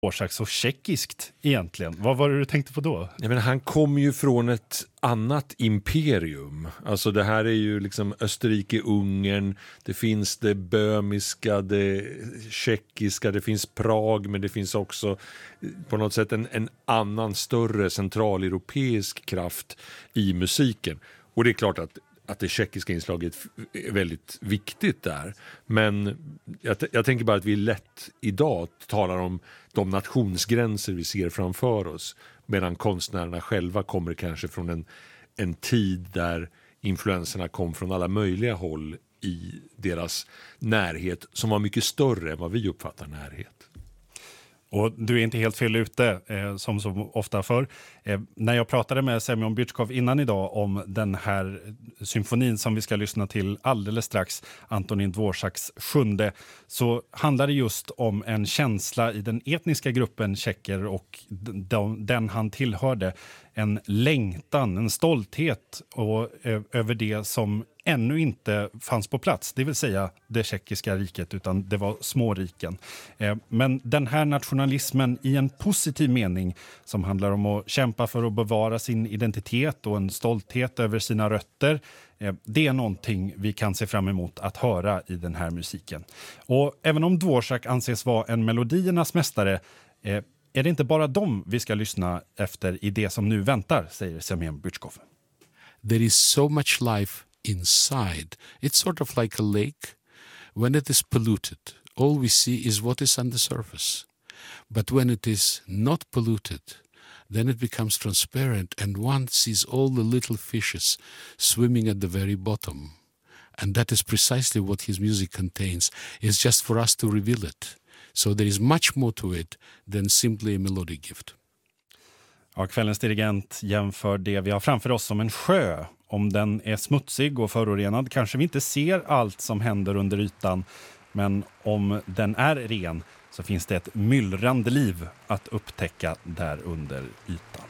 Dvořák så tjeckiskt egentligen? Vad var det du tänkte på då? Jag menar, han kommer ju från ett annat imperium. Alltså det här är ju liksom Österrike-Ungern, det finns det böhmiska, det tjeckiska, det finns Prag, men det finns också på något sätt en annan större centraleuropeisk kraft i musiken. Och det är klart att det tjeckiska inslaget är väldigt viktigt där. Men jag tänker bara att vi lätt idag talar om de nationsgränser vi ser framför oss, medan konstnärerna själva kommer kanske från en tid där influenserna kom från alla möjliga håll i deras närhet, som var mycket större än vad vi uppfattar närhet. Och du är inte helt fel ute, som så ofta förr. När jag pratade med Semyon Bychkov innan idag om den här symfonin som vi ska lyssna till alldeles strax, Antonín Dvořáks 7:e, så handlar det just om en känsla i den etniska gruppen tjecker och den han tillhörde. En längtan, en stolthet och över det som ännu inte fanns på plats, det vill säga det tjeckiska riket, utan det var småriken. Men den här nationalismen i en positiv mening som handlar om att kämpa för att bevara sin identitet och en stolthet över sina rötter, det är någonting vi kan se fram emot att höra i den här musiken. Och även om Dvořák anses vara en melodiernas mästare, är det inte bara dem vi ska lyssna efter i det som nu väntar, säger Semyon Bychkov. There is so much life inside. It's sort of like a lake. When it is polluted, all we see is what is on the surface. But when it is not polluted, then it becomes transparent and one sees all the little fishes swimming at the very bottom. And that is precisely what his music contains. It's just for us to reveal it. So there is much more to it than simply a melodic gift. Ja, kvällens dirigent jämför det vi har framför oss som en sjö. Om den är smutsig och förorenad kanske vi inte ser allt som händer under ytan. Men om den är ren så finns det ett myllrande liv att upptäcka där under ytan.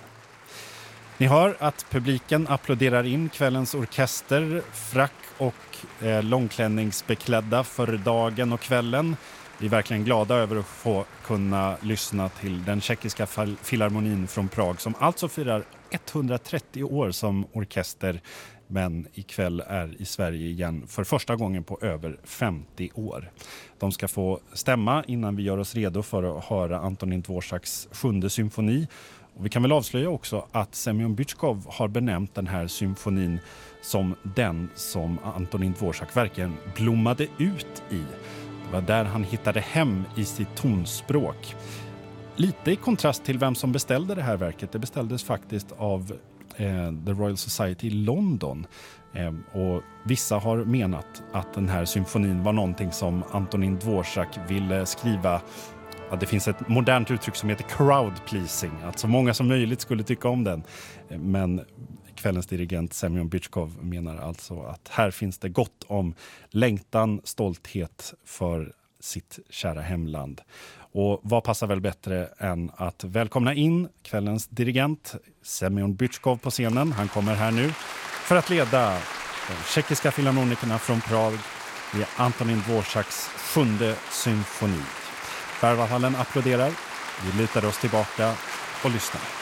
Ni hör att publiken applåderar in kvällens orkester, frack och långklänningsbeklädda för dagen och kvällen. Vi är verkligen glada över att få kunna lyssna till den tjeckiska filharmonin från Prag som alltså firar 130 år som orkester, men ikväll är i Sverige igen för första gången på över 50 år. De ska få stämma innan vi gör oss redo för att höra Antonín Dvořáks 7:e symfoni. Och vi kan väl avslöja också att Semyon Bychkov har benämnt den här symfonin som den som Antonín Dvořák verkligen blommade ut i. Det var där han hittade hem i sitt tonspråk. Lite i kontrast till vem som beställde det här verket. Det beställdes faktiskt av The Royal Society i London. Och vissa har menat att den här symfonin var någonting som Antonín Dvořák ville skriva. Ja, det finns ett modernt uttryck som heter crowd pleasing. Att så många som möjligt skulle tycka om den. Men kvällens dirigent Semyon Bychkov menar alltså att här finns det gott om längtan, stolthet för sitt kära hemland. Och vad passar väl bättre än att välkomna in kvällens dirigent Semyon Bychkov på scenen. Han kommer här nu för att leda de tjeckiska filharmonikerna från Prag i Antonín Dvořáks 7:e symfoni. Berwaldhallen applåderar. Vi lutar oss tillbaka och lyssnar.